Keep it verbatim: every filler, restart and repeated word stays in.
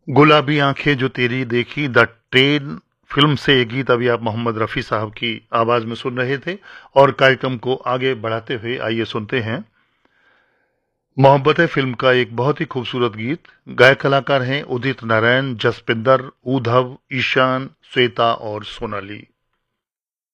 गुलाबी आंखें जो तेरी देखी द ट्रेन फिल्म से ये गीत अभी आप मोहम्मद रफ़ी साहब की आवाज में सुन रहे थे। और कार्यक्रम को आगे बढ़ाते हुए आइए सुनते हैं मोहब्बत है फिल्म का एक बहुत ही खूबसूरत गीत। गायक कलाकार हैं उदित नारायण, जसपिंदर, उद्धव, ईशान, श्वेता और सोनाली।